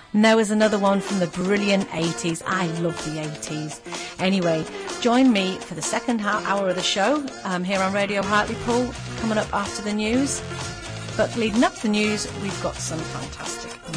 And there was another one from the brilliant 80s. I love the 80s. Anyway, join me for the second hour of the show here on Radio Hartlepool, coming up after the news. But leading up to the news, we've got some fantastic